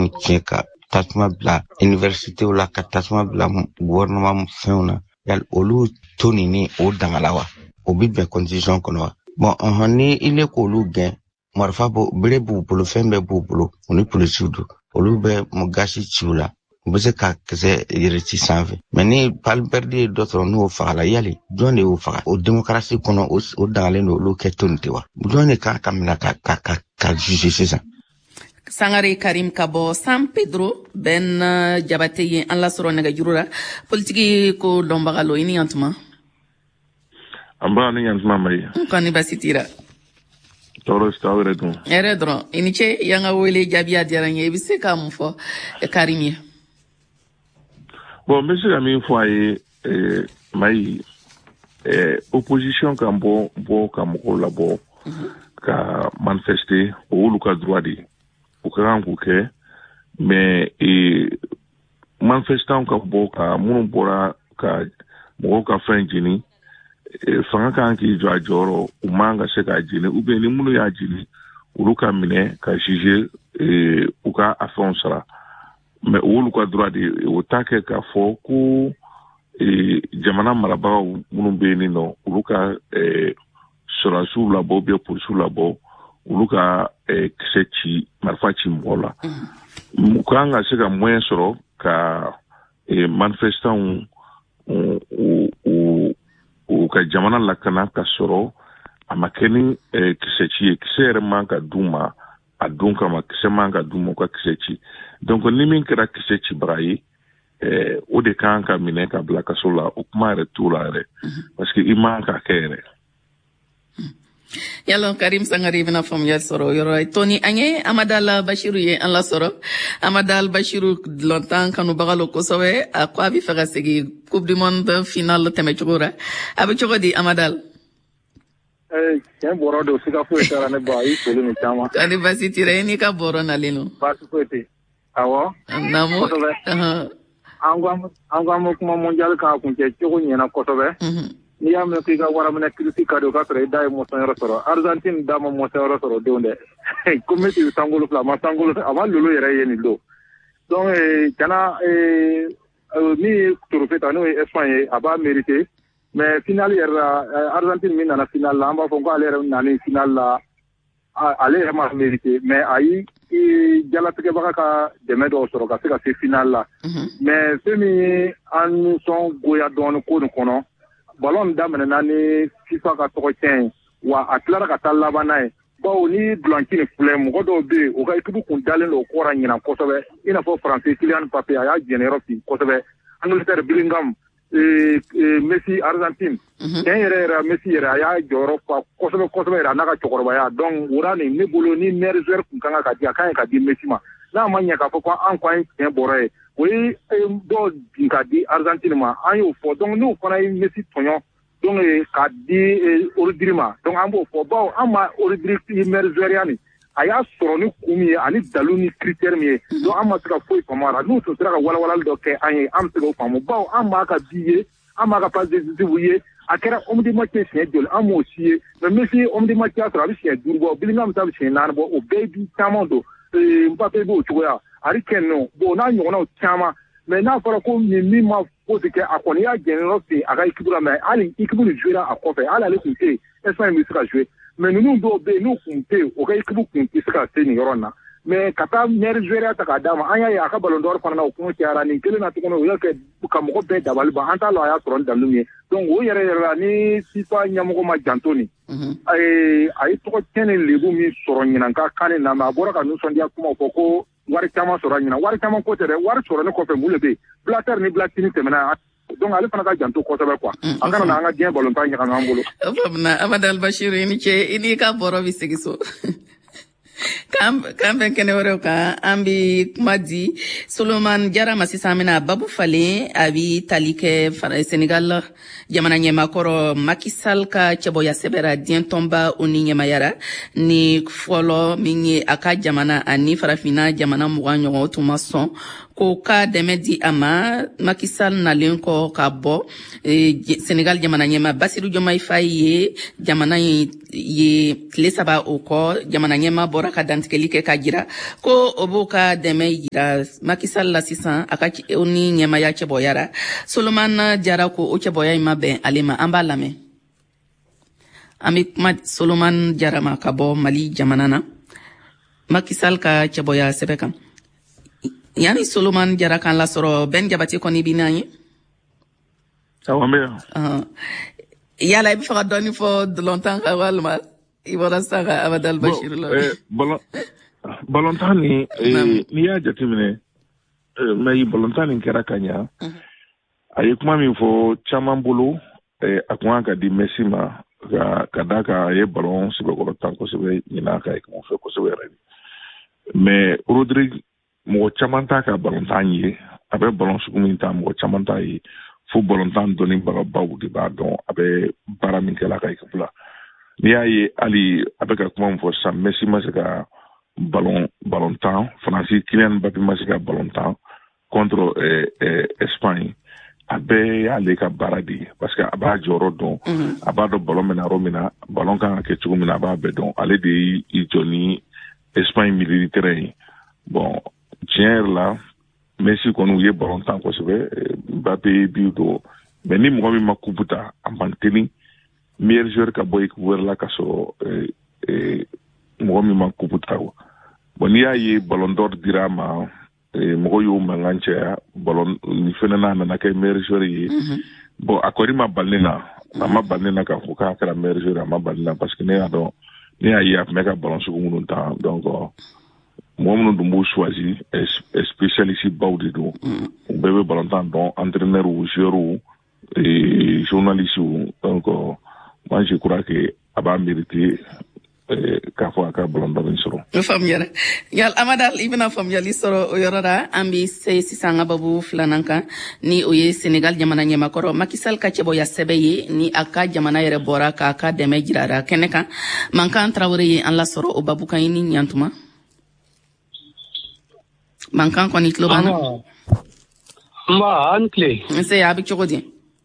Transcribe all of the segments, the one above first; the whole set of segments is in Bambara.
tiɲɛ ka tasuma bila université la ka tasuma bila gouvernement fɛnw na yal olu toni ni o dangala wa o bi bɛn constitution kɔnɔ wa bon ni ile ko olu gɛn marfa bo bere b'u bolo fɛn bɛɛ b'u bolo o ni policiw do olu bɛ gasi ciw la u bɛ se ka kisɛ yɛrɛci sanfɛ mais ni palperdi ye dɔ sɔrɔ n'o fagala yali jɔn de y'o faga o démocratie kɔnɔ o dangalen do olu kɛ toni tɛ wa jɔn de kan ka minɛ ka juger sisan. Sangare Karim Kabo San Pedro Ben Jabate ye an lasɔrɔ nɛgɛjuru la politiki ko dɔnbagalo i ni yantuma. An ba ni yantuma mai. Kɔni basi tira. Tɔɔrɔ si t'aw yɛrɛ dun. Yɛrɛ dɔrɔn i ni ce y'an ka wele jaabi a diyara n ye i bɛ se ka mun fɔ Karim ye. Bon n bɛ se ka min fɔ a ye Mayi opposition kan bɔ ka mɔgɔw labɔ ka manifester o y'olu ka droit de ye. O ka kan k'o kɛ mais manifestant ka bɔ ka minnu bɔra ka mɔgɔw ka fɛn jeni fanga kan k'i jɔ a jɔyɔrɔ u man ka se k'a jeni ou bien ni minnu y'a jeni olu ka minɛ ka juger u ka a fɛnw sara mais o y'olu ka droit de ye o t'a kɛ k'a fɔ ko jamana marabagaw minnu bɛ yen nɔ olu ka sɔrɔdasiw labɔ ou bien policiw labɔ olu ka kisɛ ci marifa ci mɔgɔ la u kan ka se ka moyen sɔrɔ ka manifestants u ka jamana lakana ka sɔrɔ a ma kɛ ni kisɛ ci ye kisɛ yɛrɛ man ka d'u ma a don kama kisɛ man ka d'u ma u ka kisɛ ci donc ni min kɛra kisɛ cibaga ye o de kan ka minɛ ka bila kaso la o kuma yɛrɛ t'o la yɛrɛ parce que i man ka kɛ yɛrɛ. Yalon Karim Sangare bina famuya sɔrɔ yɔrɔ Tony Anye Amadal Bashiru ye an la sɔrɔ Amadal Bashiru longtemps kanubaga lo kosɛbɛ a ko a bɛ fɛ ka segin Coupe du Monde final tɛmɛcogo la a bɛ cogo di Amadal tiɲɛ bɔrɔ don siga foyi t'a la ne ba i foli ni caman kani basi t'i la i n'i ka bɔrɔ nalen don baasi foyi tɛ awɔ naamu an ko an bɛ kuma mondial k'a kuncɛ cogo ɲɛna kosɛbɛ n'i y'a mɛn k'i ka waraminɛ kirisi ka don k'a sɔrɔ i da ye mɔsɔn yɔrɔ sɔrɔ Argentine da ma mɔsɔn yɔrɔ sɔrɔ denw dɛ ko Messi bɛ sankolo fila a ma lolo yɛrɛ ye nin don donc kana min ye trophée ta n'o ye Espagne ye a b'a mérité mais final yɛrɛ la Argentine min nana final la an b'a fɔ ko ale yɛrɛ nana final la ale yɛrɛ ma mérité mais ayi jalatigɛbaga ka dɛmɛ dɔw sɔrɔ ka se ka se final la mais fɛn min ye an nisɔn goya dɔɔnin ko nin kɔnɔ ballon daminɛna ni FIFA ka tɔgɔ tiɲɛ ye wa a tilara ka taa laban n'a ye bawo ni dulanci ni filɛ mɔgɔ dɔw bɛ yen o ka équipe kun dalen don o kɔra ɲina kosɛbɛ i n'a fɔ Faransi Kylian Mbappé a y'a jɛnɛyɔrɔ fin kosɛbɛ Angleterre Bellingham Messi Argentine tiɲɛ yɛrɛ Messi yɛrɛ a y'a jɔyɔrɔ fa kosɛbɛ yɛrɛ a n'a ka cɛkɔrɔbaya donc wura nin ne bolo ni meilleur joueur kun kan ka di a kan ka di Messi ma n'a ma ɲɛ k'a fɔ ko an ko an tiɲɛ bɔra ye o ye dɔw bin ka di Argentine ma an y'o fɔ donc n'o fana ye Messi tɔɲɔ donc ka di Rodri ma donc an b'o fɔ bawo an ma Rodri meilleur joueur ya nin a y'a sɔrɔ ni kun min ye ani dalu ni critère min ye donc an ma se ka foyi faamu a la n'u tun sera ka walawalali dɔ kɛ an ye an bɛ se k'o faamu bawo an b'a ka bi ye an b'a ka passe décisive ye a kɛra homme de match siɲɛ joli an m'o si ye mais Messi homme de match y'a sɔrɔ a bɛ siɲɛ 5 bɔ Bellingham ta bɛ siɲɛ 4 bɔ o bɛɛ bi caman don Mbappé b'o cogoya Harry Kane non bon n'a ɲɔgɔnnaw caman mais n'a fɔra ko min ma fosi kɛ a kɔni y'a jɛnɛyɔrɔ fin a ka équipe la mais hali équipe nin jouera a kɔfɛ hali ale tun tɛ yen Espagne bɛ se ka jouer mais ninnu dɔw bɛ yen n'u kun tɛ yen o ka équipe kun tɛ se ka se nin yɔrɔ in na mais ka taa meilleur joueur ta k'a d'a ma an y'a ye a ka ballon d'or fana na o kun cayara nin kelen na tuguni o y'a kɛ ka mɔgɔ bɛɛ dabali ban an t'a lɔ a y'a sɔrɔ ni dalu min ye donc o yɛrɛ la ni FIFA ɲɛmɔgɔ ma janto nin a ye tɔgɔ tiɲɛ ni lebu min sɔrɔ ɲinan ka kan nin na mais a bɔra ka nisɔndiya kumaw fɔ ko wari caman sɔrɔ a ɲinan wari caman ko tɛ dɛ wari sɔrɔlen kɔfɛ mun de bɛ yen Blatter ni Platini tɛmɛna donc ale fana ka janto kosɛbɛ quoi an kana na an ka diɲɛ balontan ɲagami an bolo. Faamuya Amadal Bashiru i ni ce i n'i ka bɔrɔ bɛ segin so. K'an bɛn kɛnɛ wɛrɛw kan an bɛ kuma di Solomani Jara ma sisan an bɛna babu falen a bɛ tali kɛ Senegal jamana ɲɛmaakɔrɔ Macky Sall ka cɛbɔya sɛbɛra diɲɛ tɔnba o ni ɲɛmayara ni fɔlɔ min ye a ka jamana ani farafinna jamana 20 ɲɔgɔn o tun ma sɔn ko ka dɛmɛ di a ma Macky Sall nalen kɔ ka bɔ Senegal jamana ɲɛma Bassirou Diomaye Faye ye jamana ye tile 3 o kɔ jamana ɲɛma bɔra ka dantigɛli kɛ ka jira ko o b'o ka dɛmɛ yira Macky Sall la sisan a ka ni ɲɛmaya cɛbɔyara Solomana Jara ko o cɛbɔya in ma bɛn ale ma an b'a lamɛn an bɛ kuma Solomana Jara ma ka bɔ Mali jamana na Macky Sall ka cɛbɔya sɛbɛn kan yani Solomana Jara kan lasɔrɔ Ben Jabate kɔni bi n'an ye yala i bɛ fɛ ka dɔɔni fɔ Dolontan kan walima i bɔra sa ka Abadal Bashir la Balontan ni n'i y'a jateminɛ mais balontan nin kɛra ka ɲa a ye kuma min fɔ caman bolo a kun ka di Messi ma ka da ka a ye balon sɛbɛkɔrɔtan kosɛbɛ ɲin'a ka kuma fɛ kosɛbɛ yɛrɛ mais Rodri mɔgɔ caman t'a ka balontan ye a bɛ balon sugu min ta mɔgɔ caman t'a ye fo balontan dɔnnibagabaw de b'a dɔn a bɛ baara min kɛla ka équipe la n'i y'a ye hali a bɛ ka kuma min fɔ sisan Messi ma se ka balontan Faransi Kylian Mbappé ma se ka balontan contre Espagne a bɛɛ y'ale ka baara de ye parce que a b'a jɔyɔrɔ dɔn a b'a dɔn balon bɛna yɔrɔ min na balon kan ka kɛ cogo min na a b'a bɛɛ dɔn ale de y'i jɔ ni Espagne militaire ye bon tiɲɛ yɛrɛ la Messi kɔni u ye balontan kosɛbɛ Mbappé bi don mais ni mɔgɔ min ma coupe ta a man teli meilleur joueur ka bɔ équipe wɛrɛ la ka sɔrɔ mɔgɔ min ma coupe ta bon n'i y'a ye ballon d'or dira ma mɔgɔ y'o mankan caya ballon ni fɛnɛ n'a nana kɛ meilleur joueur ye bon a kɔni ma bali ne na a ma bali ne na k'a fɔ k'a kɛra meilleur joueur a ma bali na parce que ne y'a dɔn ne y'a ye a tun bɛ ka ballon sugu minnu ta donc mɔgɔ minnu dun b'u choisi spécialiste baw de don u bɛɛ bɛ balontan dɔn entraîneur ou joueur ou journaliste donc moi je crois que a b'a mérité k'a fɔ a ka ballon d'or sɔrɔ. O faamuyara yal Amadal i bɛna faamuyali sɔrɔ o yɔrɔ la an bɛ se sisan an ka babu filanan kan ni o ye Senegal jamana ɲɛmakɔrɔ Macky Sall ka cɛbɔya sɛbɛn ye ni a ka jamana yɛrɛ bɔra k'a ka dɛmɛ jirara kɛnɛ kan Mankan Traoré ye an lasɔrɔ o babu kan i ni ɲantuma Mankan kɔni tulo b'an na Mba an tile nse a bɛ cogo di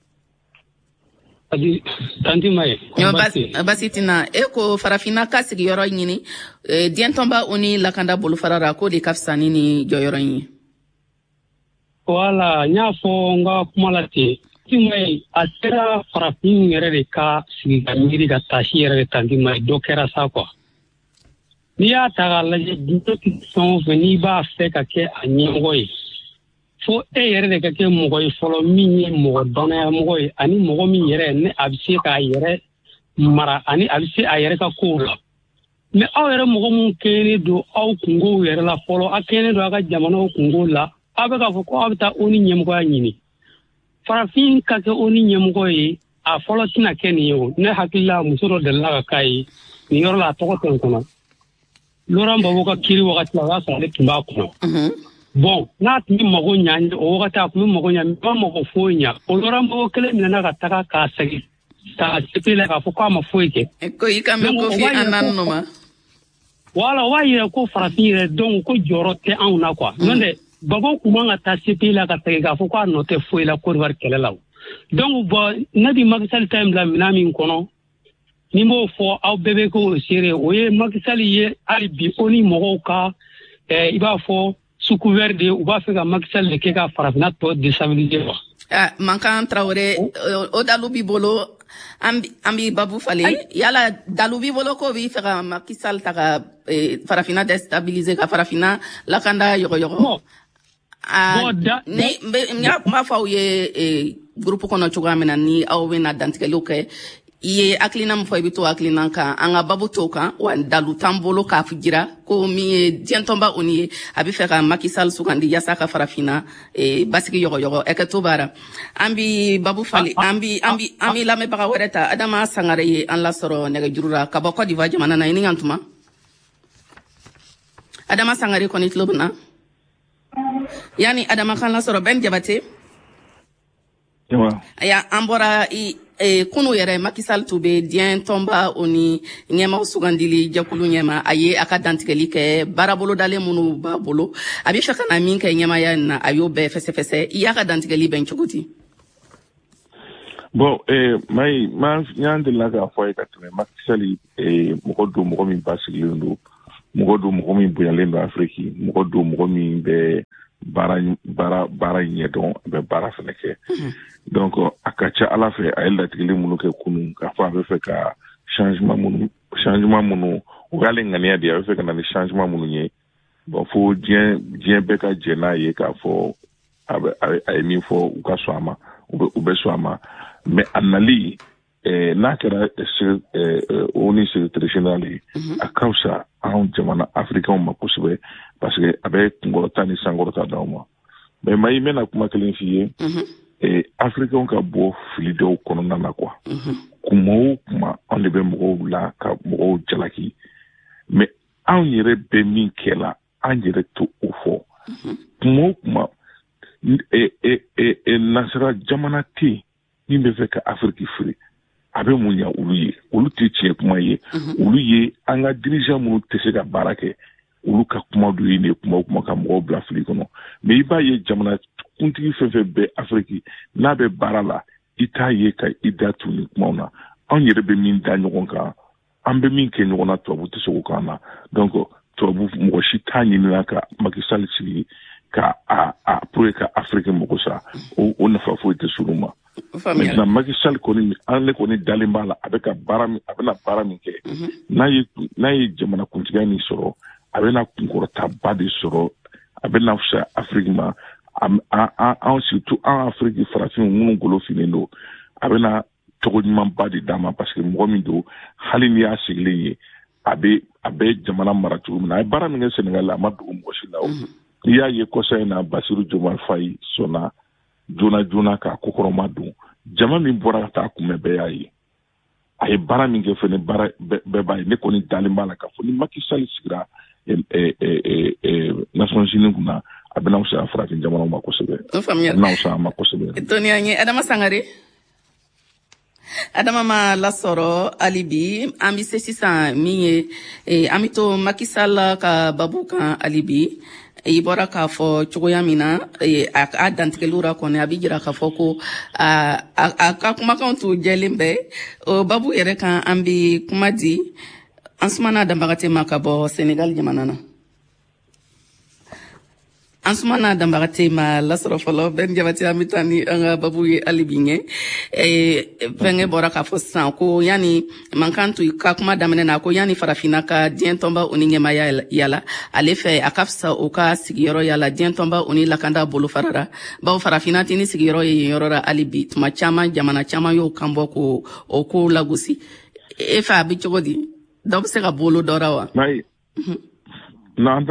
tanti mai basi tina ko farafina ka sigiyɔrɔ ɲini diɛntɔnba o ni lakanda bolofarara ko de ka fisa ni jɔyɔrɔ ye wala n y'a fɔ n ka kuma la ten tanti mai a sera farafin yɛrɛ de ka sigi ka miiri ka taasi yɛrɛ de tanti mai dɔ kɛra sa quoi n'i y'a ta k'a lajɛ diɲɛ fɛn o fɛn n'i b'a fɛ ka kɛ a ɲɛmɔgɔ ye fo e yɛrɛ de ka kɛ mɔgɔ ye fɔlɔ min ye mɔgɔ dɔnnaya mɔgɔ ye ani mɔgɔ min yɛrɛ ne a bɛ se k'a yɛrɛ mara ani a bɛ se a yɛrɛ ka kow la mais aw yɛrɛ mɔgɔ min kɛlen don aw kungow yɛrɛ la fɔlɔ a kɛlen don aw ka jamanaw kungow la aw bɛ k'a fɔ ko aw bɛ taa ONU ɲɛmɔgɔya ɲini farafin ka kɛ ONU ɲɛmɔgɔ ye a fɔlɔ tɛna kɛ nin ye o ne hakili la muso dɔ delila ka k'a ye nin yɔrɔ la a tɔgɔ tɛ n kɔnɔ Laurent Gbagbo ka kiri wagati la o y'a sɔrɔ ale tun b'a kɔnɔ bon n'a tun bɛ mago ɲa o wagati a tun bɛ mago ɲa ba mago foyi ɲa o Laurent Gbagbo kelen minɛna ka taga k'a segin k'a CP la k'a fɔ k'a ma foyi kɛ ko i ka mɛn Kofi Annan nɔ ma voilà o b'a yira ko farafin yɛrɛ donc ko jɔyɔrɔ tɛ anw na quoi n'o tɛ Gbagbo kun man ka taa CP la ka segin k'a fɔ k'a nɔ tɛ foyi la Côte d'Ivoire kɛlɛ la donc bon ne bi Macky Sall ta in bila minɛn min kɔnɔ ni m'o fɔ aw bɛɛ bɛ k'o seere o ye Macky Sall ye hali bi ONU mɔgɔw ka i b'a fɔ sous couvert de u b'a fɛ ka Macky Sall de kɛ ka farafina tɔ déstabiliser quoi. Mankan Traoré o dalu b'i bolo an b'i babu falen yala dalu b'i bolo ko b'i fɛ ka Macky Sall ta ka farafina déstabiliser ka farafina lakanda yɔgɔyɔgɔ. N y'a kuma fɔ aw ye groupe kɔnɔ cogoya min na ni aw bɛna dantigɛliw kɛ i ye hakilina min fɔ i bɛ to hakilina kan an ka babu t'o kan wa dalu t'an bolo k'a jira ko min ye diɲɛtɔnba o ni ye a bɛ fɛ ka Macky Sall sugandi yaasa ka farafina basigi yɔgɔyɔgɔ Ɛkɛto Bara an bɛ babu falen an bɛ lamɛnbaga wɛrɛ ta Adama Sangare ye an lasɔrɔ nɛgɛjuru la ka bɔ Côte d'Ivoire jamana na i ni ɲantuma Adama Sangare kɔni tulo bɛ na yani Adama kan lasɔrɔ Ben Jabate aya an bɔra kunu yɛrɛ Macky Sall tun bɛ diɲɛ tɔnba o ni ɲɛmaw sugandili jɛkulu ɲɛma a ye a ka dantigɛli kɛ baarabolodalen minnu b'a bolo a bɛ fɛ ka na min kɛ ɲɛmaya in na a y'o bɛɛ fɛsɛfɛsɛ i y'a ka dantigɛli bɛn cogo di? Bon, y'an delila k'a fɔ a ye ka tɛmɛ Macky Sall mɔgɔ don mɔgɔ min basigilen don, mɔgɔ don mɔgɔ min bonyalen don Afiriki, mɔgɔ don mɔgɔ min bɛ baara ɲɛdɔn, a bɛ baara fɛnɛ kɛ. Donc a ka ca Ala fɛ a ye latigɛli minnu kɛ kunun k'a fɔ a bɛ fɛ ka changement minnu o y'ale ŋaniya de ye a bɛ fɛ ka na ni changement minnu ye. Bon fo diɲɛ bɛɛ ka jɛ n'a ye k'a fɔ a ye min fɔ u ka sɔn a ma, u bɛ sɔn a ma. Mais a nali n'a kɛra ONU secrétaire général ye a ka fisa anw jamana Africains ma kosɛbɛ parce que a bɛ kunkɔrɔta ni sankɔrɔta d'aw ma. Mais Mayi n bɛna kuma kelen f'i ye Africains ka bɔ fili dɔw kɔnɔna na quoi. Kuma o kuma anw de bɛ mɔgɔw la ka mɔgɔw jalaki. Mais anw yɛrɛ bɛ min kɛ la an yɛrɛ to o fɔ. Kuma o kuma nasara jamana tɛ min bɛ fɛ ka Afiriki firi a bɛ mun ɲa olu ye olu tɛ tiɲɛ kuma ye olu ye an ka dirigeant minnu tɛ se ka baara kɛ olu ka kuma dɔ ye ne kuma o kuma ka mɔgɔw bila fili kɔnɔ mais i b'a ye jamana kuntigi fɛn fɛn bɛ Afiriki n'a bɛ baara la i t'a ye ka i da tu ni kumaw na anw yɛrɛ bɛ min da ɲɔgɔn kan an bɛ min kɛ ɲɔgɔn na tubabu tɛ se k'o k'an na donc tubabu mɔgɔ si t'a ɲinina ka Macky Sall sigi ka pour que ka Afiriki mɔgɔ sa o nafa foyi tɛ s'olu ma. Maintenant Macky Sall kɔni an ne kɔni dalen b'a la a bɛna baara min kɛ n'a ye jamana kuntigiya min sɔrɔ a bɛna kunkɔrɔtaba de sɔrɔ a bɛna fisa Afiriki ma an surtout an Afiriki farafinw minnu golo finnen don a bɛna tɔgɔ ɲumanba de d'a ma parce que mɔgɔ min don hali ni y'a sigilen ye a bɛ jamana mara cogo min na a ye baara min kɛ Sénégal a ma dogo mɔgɔ si la n'i y'a ye kɔsa in na Bassirou Diomaye Faye sɔnna joona k'a kokɔrɔma don jama min bɔra ka taa kunbɛn bɛɛ y'a ye a ye baara min kɛ fɛnɛ baara bɛɛ b'a ye ne kɔni dalen b'a la k'a fɔ ni Macky Sall sigira Nations Unies kunna a bɛna fisaya farafin jamanaw ma kosɛbɛ a bɛna fisaya a ma kosɛbɛ. Toni an ye Adama Sangare Adama ma lasɔrɔ hali bi an bɛ se sisan min ye an bɛ to Macky Sall ka babu kan hali bi i bɔra k'a fɔ cogoya min na a dantigɛlura kɔni a bɛ jira k'a fɔ ko a ka kumakanw tun jɛlen bɛ o babu yɛrɛ kan an bɛ kuma di Ansumana Danbagate ma ka bɔ Senegal jamana na Ansumana Danbagate ma lasɔrɔ fɔlɔ Ben Jabate an bɛ taa ni an ka babu ye hali bi ɲɛ fɛnkɛ bɔra k'a fɔ sisan ko yanni mankan to ka kuma daminɛ na ko yanni farafinna ka diɲɛ tɔnba o ni ɲɛmaya yala ale fɛ a ka fisa o ka sigiyɔrɔ yala diɲɛ tɔnba o ni lakanda bolo farara bawo farafinna tɛ ni sigiyɔrɔ ye yen yɔrɔ la hali bi tuma caman jamana caman y'o kan bɔ ko o ko lagosi e fɛ a bɛ cogo di dɔ bɛ se ka bolo dɔra wa? an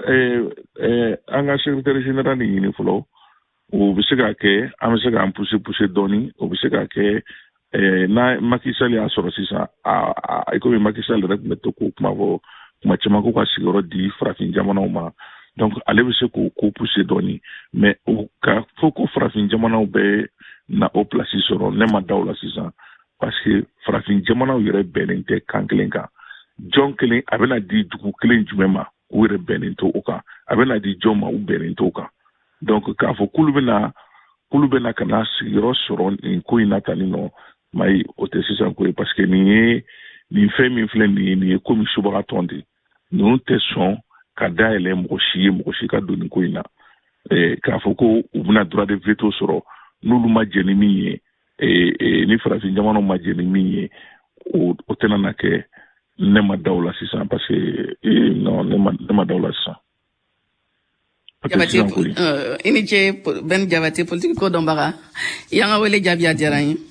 ka secrétaire général ni ɲini fɔlɔ o bɛ se ka kɛ an bɛ se k'an pousser dɔɔni o bɛ se ka kɛ n'a Macky Sall y'a sɔrɔ sisan komi Macky Sall yɛrɛ tun bɛ to k'o kuma fɔ kuma caman ko ka sigiyɔrɔ di farafin jamanaw ma donc ale bɛ se k'o ko pousser dɔɔni mais o ka fɔ ko farafin jamanaw bɛ na o place sɔrɔ ne ma da o la sisan parce que farafin jamanaw yɛrɛ bɛnnen tɛ kan kelen kan jɔn kelen a bɛna di dugu kelen jumɛn ma u yɛrɛ bɛnnen to o kan a bɛna di jɔn ma u bɛnnen to o kan donc k'a fɔ k'olu bɛna ka na sigiyɔrɔ sɔrɔ nin ko in na tan ni nɔ Mayi o tɛ sisan ko ye parce que nin fɛn min filɛ nin ye komi subagatɔn de ninnu tɛ sɔn ka dayɛlɛ mɔgɔ si ka don nin ko in na k'a fɔ ko u bɛna droit de veto sɔrɔ n'olu ma jɛ ni min ye ni farafin jamanaw ma jɛ ni min ye o tɛna na kɛ ne ma da o la sisan parce que non ne ma da o la sisan. Jabate i ni ce Ben Jabate politique ko dɔnbaga y'an ka wele jaabi a diyara n ye.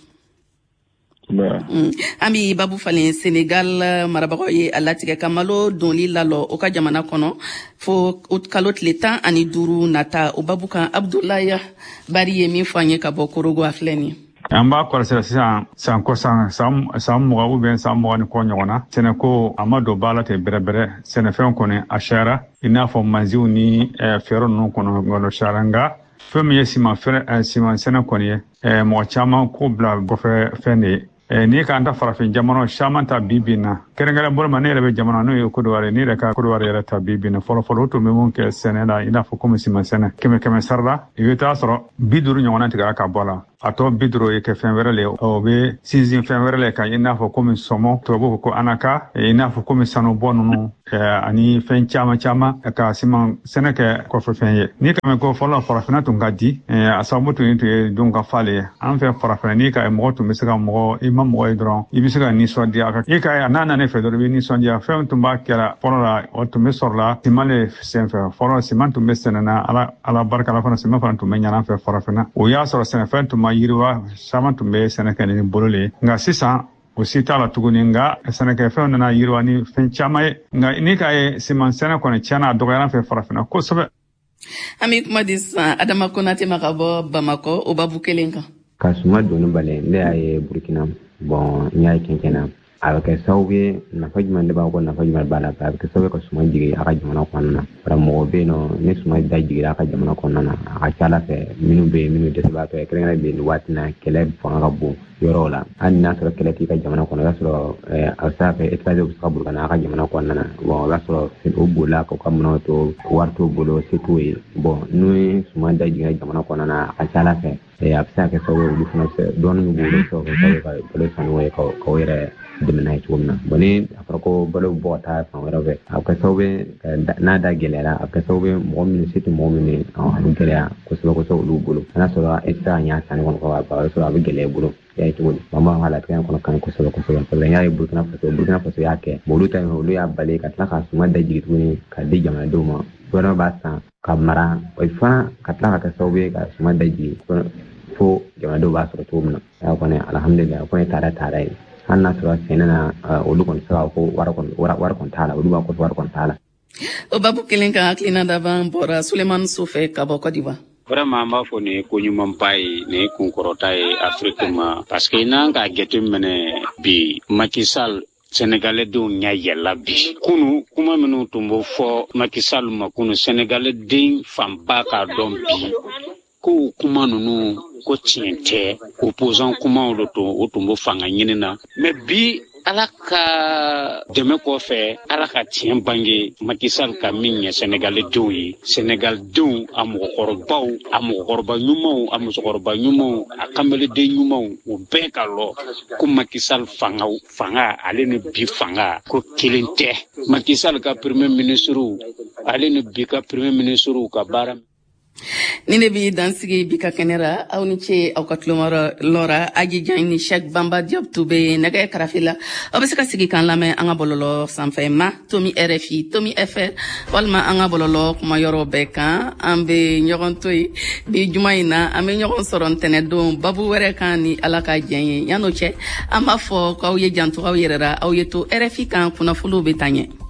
An bɛ babu falen Senegal marabagaw ye a latigɛ ka malo dɔnli lalɔ o ka jamana kɔnɔ fo kalo tile 15 nata o babu kan Abdoulaye Bari ye min fɔ an ye ka bɔ Korogo a filɛ nin ye. An b'a kɔlɔsila sisan san 20 ou bien san 20 ni kɔ ɲɔgɔn na sɛnɛko a ma don ba la ten bɛrɛbɛrɛ sɛnɛfɛnw kɔni a cayara i n'a fɔ manziw ni fɛɛrɛ ninnu kɔnɔ cayara nka fɛn min ye siman sɛnɛ kɔni ye mɔgɔ caman ko bila kɔfɛ fɛn de ye n'i k'an ta farafin jamana caman ta bi na kɛrɛnkɛrɛn bolo ma ne yɛrɛ bɛ jamana n'o ye Kodowari ne yɛrɛ ka Kodowari yɛrɛ ta bi na fɔlɔ tun bɛ mun kɛ sɛnɛ la i n'a fɔ komi siman sɛnɛ 100 sara la i bɛ taa sɔrɔ 50 ɲɔgɔnna tigɛra ka bɔ la a tɔ 50 ye kɛ fɛn wɛrɛ le o bɛ sinsin fɛn wɛrɛ le kan i n'a fɔ komi sɔmɔ tubabu ko anaka i n'a fɔ komi sanubɔ ninnu ani fɛn caman ka siman sɛnɛ kɛ kɔfɛ fɛn ye ni ka mɛn ko fɔlɔ farafinna tun ka di a sababu tun ye don ka fale ye an fɛ farafinna ni ka mɔgɔ tun bɛ se ka mɔgɔ i ma mɔgɔ ye dɔrɔn i bɛ se ka nisɔndiya i ka n'a nana fɛ dɔrɔn i bɛ nisɔndiya fɛn tun b'a kɛra fɔlɔ la o tun bɛ sɔrɔ la siman le senfɛ fɔlɔ siman tun bɛ sɛnɛna ala barika la fana siman fana tun bɛ ɲana fɛ farafinna o y'a sɔrɔ sɛnɛfɛn tun ma yiriwa caman tun bɛ sɛnɛ kɛ ni bolo le ye nka sisan o si t'a la tuguni nka sɛnɛkɛfɛnw nana yiriwa ni fɛn caman ye nka ni k'a ye siman sɛnɛ kɔni tiɲɛna a dɔgɔyara an fɛ farafinna kosɛbɛ. An bɛ kuma di sisan Adama Konate ma ka bɔ Bamakɔ o babu kelen kan. Ka suma donni bali ne y'a ye Burkina n y'a ye kɛnkɛnna a bɛ kɛ sababu ye nafa jumɛn de b'a kɔ nafa jumɛn b'a la a bɛ kɛ sababu ye ka suma jigin a ka jamana kɔnɔna na mɔgɔ bɛ yen nɔ ni suma da jiginra a ka jamana kɔnɔna na a ka ca Ala fɛ minnu bɛ yen minnu dɛsɛbaatɔ ye kɛrɛnkɛrɛnnen bɛ yen nin waati na kɛlɛ fanga ka bon yɔrɔw la hali n'a sɔrɔ kɛlɛ t'i ka jamana kɔnɔ i b'a sɔrɔ a bɛ se ka kɛ étranger bɛ se ka boli ka na a ka jamana kɔnɔna na bon i b'a sɔrɔ o bolila k'u ka minɛnw to wari t'o bolo se t'o ye bon n'o ye suma da jiginra jamana kɔnɔna na a ka ca Ala fɛ a bɛ se ka kɛ sababu ye olu fana dɔɔnin min b'olu sɔrɔ ka sababu ye ka balo sanuya ye k'o yɛrɛ dɛmɛ n'a ye cogo min na bon ni a fɔra ko balo bɔ ka taa fan wɛrɛ fɛ a bɛ kɛ sababu ye n'a da gɛlɛyara a bɛ kɛ sababu ye mɔgɔ minnu se tɛ mɔgɔ minnu ye a bɛ gɛlɛya kosɛbɛ olu bolo n'a sɔrɔ e tɛ se ka ɲɛ sanni kɔnɔ a bɛ sɔrɔ a bɛ gɛlɛya i bolo y'a ye cogo di an b'an ka latigɛ kɔnɔ kan kosɛbɛ parce que n y'a ye Burkina Faso y'a kɛ olu ta olu y'a bali ka tila ka suma da jigin tuguni ka di jamanadenw ma gouvernement b'a san ka mara o fana ka tila ka kɛ sababu ye ka suma da jigin fo jamanadenw b'a sɔrɔ cogo min na a kɔni alhamdulilayi o kɔni taara ye hali n'a sɔrɔ sɛnɛ na olu kɔni sera ko wari kɔni t'a la olu b'a ko wari kɔni t'a la. O babu kelen kan hakilina laban bɔra Sulemani Sofɛ ka bɔ Côte d'Ivoire. Vraiment an b'a fɔ nin ye ko ɲumanba ye nin ye kunkɔrɔta ye Afrique ma parce que n'an ka jateminɛ bi Macky Sall Sénégalais denw ɲɛ yɛlɛla bi kunu kuma minnu tun bɛ fɔ Macky Sall ma kunu Sénégalais den fanba k'a dɔn bi ko kuma ninnu ko tiɲɛ tɛ opposant kumaw de tun o tun bɛ fanga ɲini na mais bi Ala ka dɛmɛ kɔfɛ Ala ka tiɲɛ bange Macky Sall ka min ɲɛ Sénégalais denw ye Sénégal denw a mɔgɔkɔrɔbaw a mɔgɔkɔrɔba ɲumanw a musokɔrɔba ɲumanw a kameleden ɲumanw u bɛɛ ka lɔ ko Macky Sall fanga ale ni bi fanga ko kelen tɛ Macky Sall ka premier ministre ale ni bi ka premier ministre ka baara ni ne bi dansigi bi ka kɛnɛra aw ni ce aw ka tulomara lɔra Aji Jan ni Cheikh Bamba Diop tun bɛ nɛgɛ karafe la aw bɛ se ka sigi k'an lamɛn an ka bɔlɔlɔ sanfɛ ma Tomi RFI Tomi FR walima an ka bɔlɔlɔ kuma yɔrɔ bɛɛ kan an bɛ ɲɔgɔn to yen bi juma in na an bɛ ɲɔgɔn sɔrɔ ntɛnɛndon babu wɛrɛ kan ni Ala ka diɲɛ ye yan'o cɛ an b'a fɔ k'aw ye janto aw yɛrɛ la aw ye to RFI kan kunnafoniw bɛ taa ɲɛ.